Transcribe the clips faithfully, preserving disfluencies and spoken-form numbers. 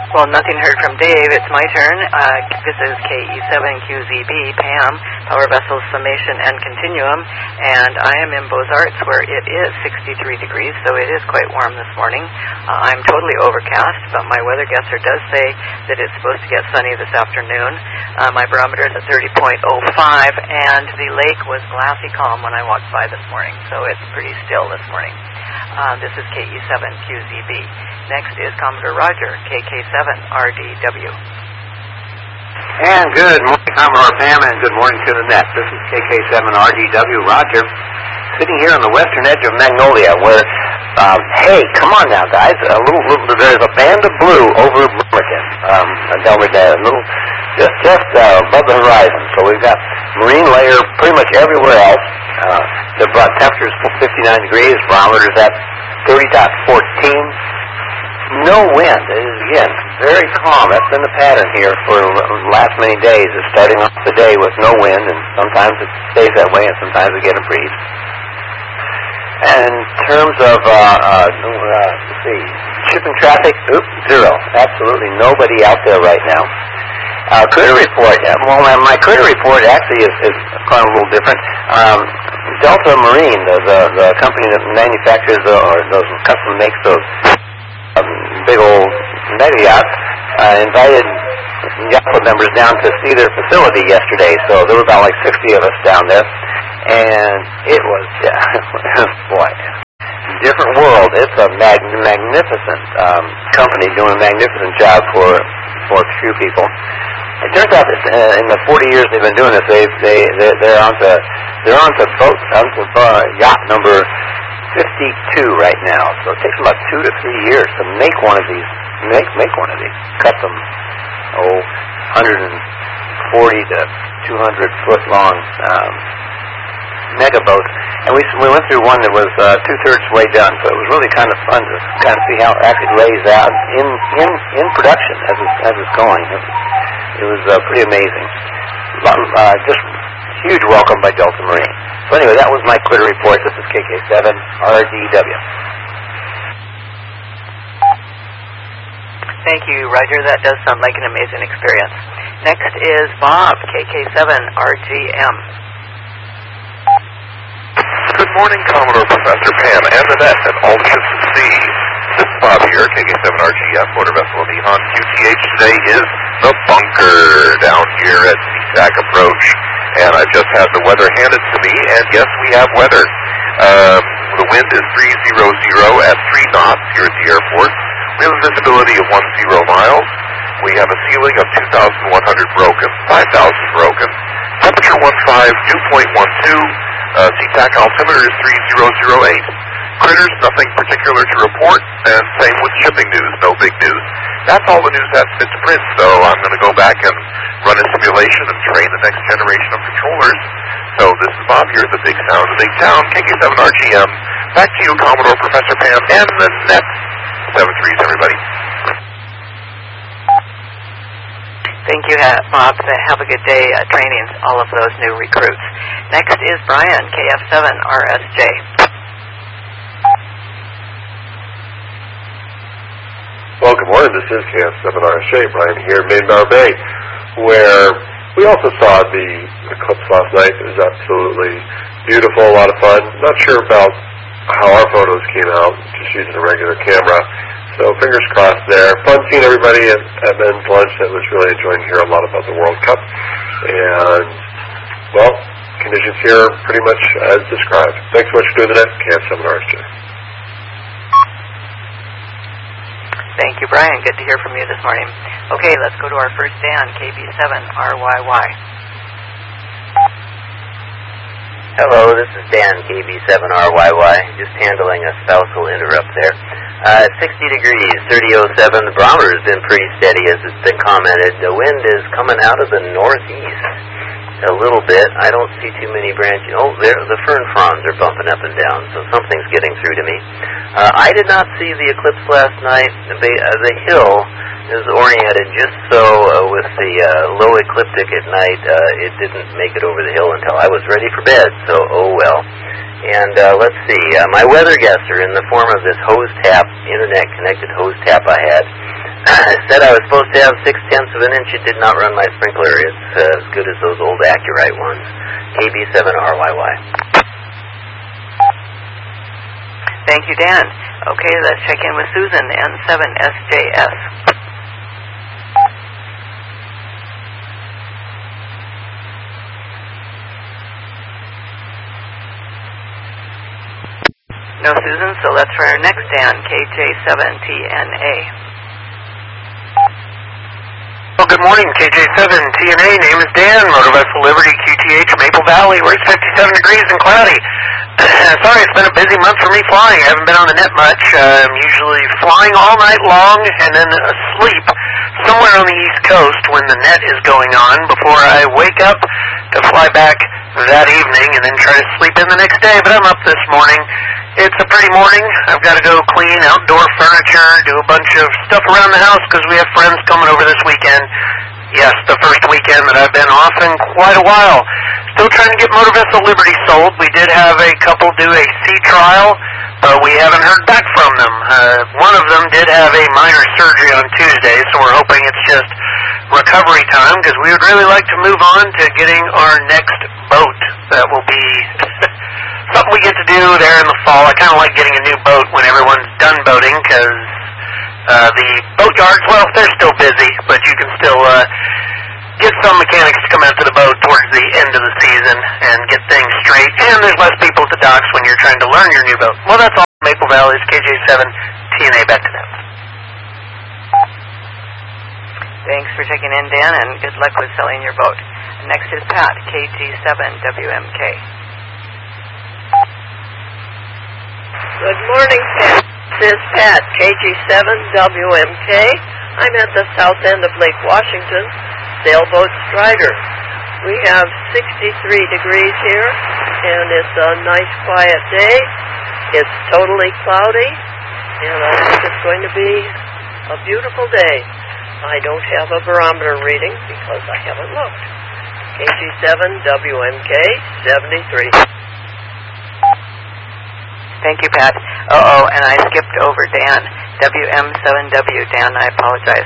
Well, nothing heard from Dave. It's my turn. Uh, this is K E seven Q Z B, Pam, Power Vessels Summation and Continuum, and I am in Beaux Arts where it is sixty-three degrees, so it is quite warm this morning. Uh, I'm totally overcast, but my weather guesser does say that it's supposed to get sunny this afternoon. Uh, my barometer is at thirty point oh five, and the lake was glassy calm when I walked by this morning, so it's pretty still this morning. Uh, this is K E seven Q Z B. Next is Commodore Roger, K K seven R D W. And good morning, Commodore Pam, and good morning to the net. This is K K seven R D W Roger, sitting here on the western edge of Magnolia, where, um, hey, come on now, guys, a little, little there's a band of blue over Bremerton, um, Delaware, a little, just, just uh, above the horizon. So we've got marine layer pretty much everywhere else. Uh, the temperature's fifty-nine degrees, barometer's at thirty point one four. No wind. It is, again, very calm. That's been the pattern here for the last many days, is starting off the day with no wind, and sometimes it stays that way, and sometimes we get a breeze. And in terms of, uh, uh, uh, let's see, shipping traffic, oops, zero. Absolutely nobody out there right now. Uh, critter report. Well, my, my critter report actually is, is kind of a little different. Um, Delta Marine, the, the, the company that manufactures the, or those custom makes those um, big old mega yachts, uh, invited yacht club members down to see their facility yesterday. So there were about like sixty of us down there, and it was, yeah, boy, different world. It's a mag- magnificent um, company doing a magnificent job for for a few people. It turns out that uh, in the forty years they've been doing this, they they they're, they're onto they're onto boat onto uh, yacht number fifty-two right now. So it takes about two to three years to make one of these. Make make one of these. Cut them, oh, one hundred forty to two hundred foot long um, mega boats. And we we went through one that was uh, two thirds way done. So it was really kind of fun to kind of see how it actually lays out in in in production as it's as it's going. It, It was uh, pretty amazing. Uh, just huge welcome by Delta Marine. So anyway, that was my critter report. This is K K seven R D W. Thank you, Roger. That does sound like an amazing experience. Next is Bob, K K seven R G M. Good morning, Commodore Professor Pam, and the net, and all the ships at sea. This is Bob here, K K seven R G M, motor vessel of Nihon Q T H. Today is the bunker down here at SeaTac Approach, and I've just had the weather handed to me, and yes, we have weather. Um, the wind is three hundred at three knots here at the airport. We have a visibility of ten miles. We have a ceiling of two thousand one hundred broken, five thousand broken. Temperature fifteen, dew point one two. Uh, SeaTac altimeter is three thousand eight. Critters, nothing particular to report, and same with shipping news, no big news. That's all the news that's fit to print, so I'm going to go back and run a simulation and train the next generation of controllers. So this is Bob here at the big sound of the big town, K K seven R G M. Back to you, Commodore Professor Pam, and the net. Seven threes, everybody. Thank you, Bob. Have a good day uh, training all of those new recruits. Next is Brian, K F seven R S J. Well, good morning. This is K F seven R S J, Brian here in Main Bay, where we also saw the eclipse last night. It was absolutely beautiful, a lot of fun. Not sure about how our photos came out, just using a regular camera. So fingers crossed there. Fun seeing everybody at, at men's lunch. That was really enjoying to hear a lot about the World Cup. And, well, conditions here are pretty much as described. Thanks so much for doing the net. K F seven R S J. Thank you, Brian. Good to hear from you this morning. Okay, let's go to our first Dan, K B seven R Y Y. Hello, this is Dan, K B seven R Y Y, just handling a spousal interrupt there. Uh, sixty degrees, thirty oh seven. The barometer has been pretty steady, as it's been commented. The wind is coming out of the northeast a little bit. I don't see too many branches. Oh, there, the fern fronds are bumping up and down, so something's getting through to me. Uh, I did not see the eclipse last night. The, uh, the hill is oriented just so uh, with the uh, low ecliptic at night. Uh, it didn't make it over the hill until I was ready for bed, so oh well. And uh, let's see, uh, my weather guesser in the form of this hose tap, internet-connected hose tap I had, said I was supposed to have six-tenths of an inch. It did not run my sprinkler. It's uh, as good as those old Accurite ones. K B seven R Y Y. Thank you, Dan. Okay, let's check in with Susan, N seven S J S. No Susan, so let's try our next Dan, K J seven T N A. Well, good morning, K J seven T N A. Name is Dan, Motor Vessel Liberty, Q T H, Maple Valley, where it's fifty-seven degrees and cloudy. Sorry, it's been a busy month for me flying. I haven't been on the net much. Uh, I'm usually flying all night long and then asleep somewhere on the East Coast when the net is going on before I wake up to fly back that evening and then try to sleep in the next day. But I'm up this morning. It's a pretty morning. I've got to go clean outdoor furniture, do a bunch of stuff around the house because we have friends coming over this weekend. Yes, the first weekend that I've been off in quite a while. Still trying to get Motor Vessel Liberty sold. We did have a couple do a sea trial, but we haven't heard back from them. Uh, one of them did have a minor surgery on Tuesday, so we're hoping it's just recovery time because we would really like to move on to getting our next boat. That will be something we get to do there in the fall. I kind of like getting a new boat when everyone's done boating because uh, the boat yards, well, they're still busy, but you can still uh, get some mechanics to come out to the boat towards the end of the season and get things straight. And there's less people at the docks when you're trying to learn your new boat. Well, that's all. Maple Valley's K J seven T N A. Back to that. Thanks for checking in, Dan, and good luck with selling your boat. Next is Pat, K G seven W M K. Good morning, Pat. This is Pat, K G seven W M K. I'm at the south end of Lake Washington, Sailboat Strider. We have sixty-three degrees here, and it's a nice, quiet day. It's totally cloudy, and I think it's going to be a beautiful day. I don't have a barometer reading because I haven't looked. K G seven W M K seventy-three. Thank you, Pat. Uh-oh, and I skipped over Dan. W M seven W. Dan, I apologize.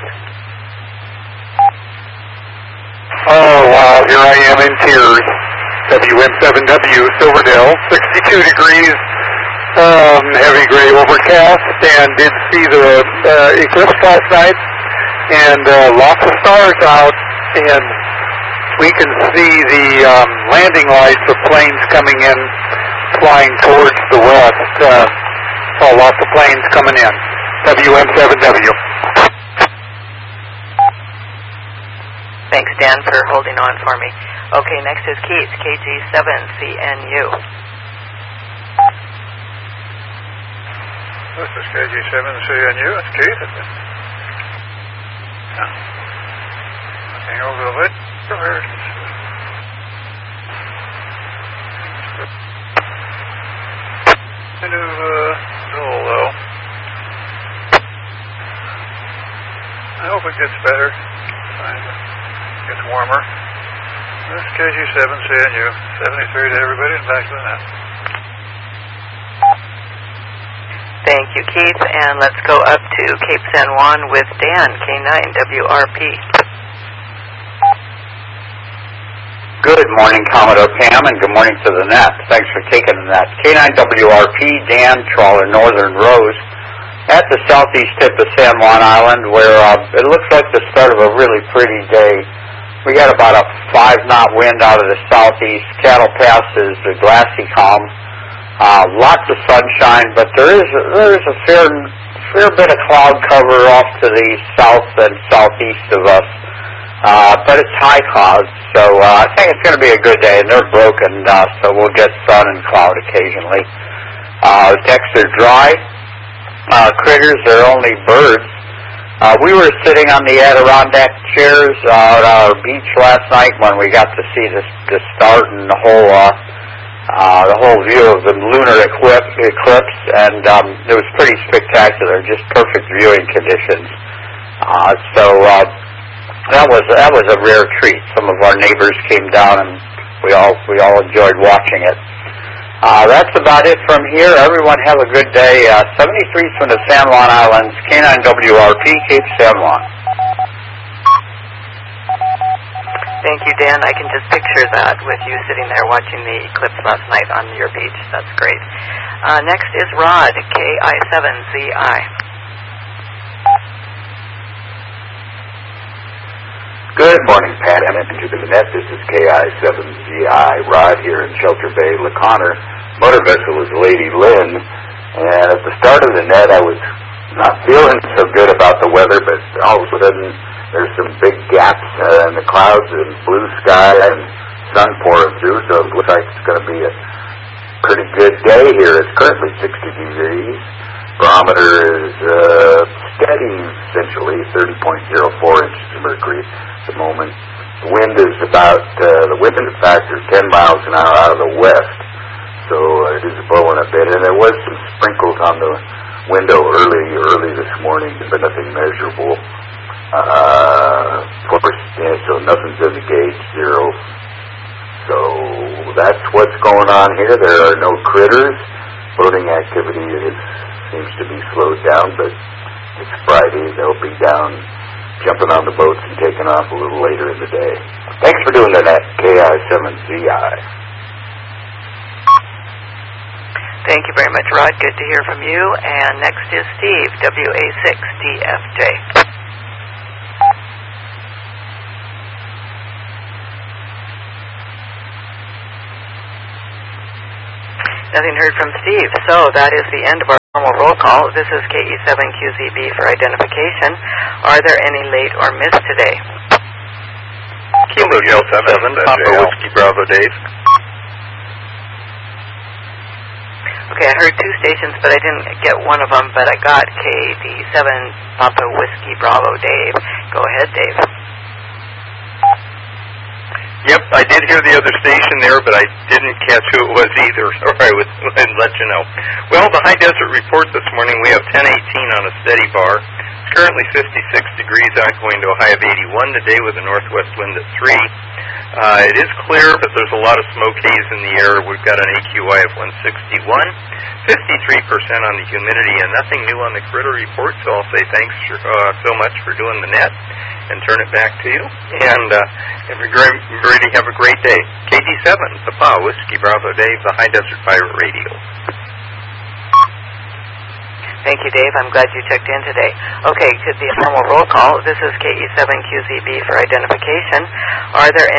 Oh, wow, here I am in tears. W M seven W, Silverdale, sixty-two degrees, um, heavy gray overcast, and did see the uh, eclipse last night, and uh, lots of stars out, and we can see the um, landing lights of planes coming in, flying towards the west. Uh, saw lots of planes coming in. W M seven W. Thanks, Dan, for holding on for me. Okay, next is Keith, K G seven C N U. This is K G seven C N U. It's Keith. Yeah. Looking over the lid. Kind of uh, dull, though. I hope it gets better. It gets warmer. This is K G seven C N U. seventy-three to everybody and back to the net. Thank you, Keith, and let's go up to Cape San Juan with Dan, K nine W R P. Good morning, Commodore Pam, and good morning to the net. Thanks for taking the net. K nine W R P, Dan, Trawler Northern Rose, at the southeast tip of San Juan Island, where uh, it looks like the start of a really pretty day. We got about a five-knot wind out of the southeast. Cattle Pass is a glassy calm. Uh, lots of sunshine, but there is a, there is a fair fair bit of cloud cover off to the south and southeast of us. Uh, but it's high clouds, so uh, I think it's going to be a good day, and they're broken, uh, so we'll get sun and cloud occasionally. Uh, decks are dry. Uh, critters are only birds. Uh, we were sitting on the Adirondack chairs uh, at our beach last night when we got to see the, the start and the whole uh, uh, the whole view of the lunar eclipse, eclipse and um, it was pretty spectacular, just perfect viewing conditions. Uh, so. Uh, That was that was a rare treat. Some of our neighbors came down, and we all we all enjoyed watching it. Uh, that's about it from here. Everyone have a good day. Uh, seventy-three from the San Juan Islands, K nine W R P, Cape San Juan. Thank you, Dan. I can just picture that with you sitting there watching the eclipse last night on your beach. That's great. Uh, next is Rod, K I seven Z I. Good morning, Pat, and into the net. This is K I seven Z I, Rod here in Shelter Bay, LeConner. Motor vessel is Lady Lynn, and at the start of the net, I was not feeling so good about the weather, but all of a sudden, there's some big gaps uh, in the clouds and blue sky and sun pouring through, so it looks like it's going to be a pretty good day here. It's currently sixty degrees. Barometer is uh, steady, essentially, thirty point zero four inches of mercury at the moment. The wind is about, uh, the wind factor is ten miles an hour out of the west, so uh, it is blowing a bit. And there was some sprinkles on the window early, early this morning, but nothing measurable. Uh, of course, yeah, so nothing's in the gauge, zero. So that's what's going on here. There are no critters. Boating activity is, seems to be slowed down, but it's Friday. They'll be down jumping on the boats and taking off a little later in the day. Thanks for doing the net, K I seven Z I. Thank you very much, Rod. Good to hear from you. And next is Steve, W A six D F J. Nothing heard from Steve. So that is the end of our normal roll call. This is K E seven Q Z B for identification. Are there any late or missed today? Kilo L seven, Papa Whiskey Bravo Dave. Okay, I heard two stations, but I didn't get one of them, but I got K D seven Papa Whiskey Bravo Dave. Go ahead, Dave. Yep, I did hear the other station there, but I didn't catch who it was either, or I would let you know. Well, the high desert report this morning, we have ten eighteen on a steady bar. It's currently fifty-six degrees out, going to a high of eighty-one today with a northwest wind at three. Uh, it is clear, but there's a lot of smoke haze in the air. We've got an A Q I of one sixty-one, fifty-three percent on the humidity, and nothing new on the critter report, so I'll say thanks for, uh, so much for doing the net and turn it back to you. And uh, everybody have a great day. K D seven, Papa Whiskey Bravo Dave, the High Desert Pirate Radio. Thank you, Dave. I'm glad you checked in today. Okay, to the normal roll call. This is K E seven Q Z B for identification. Are there any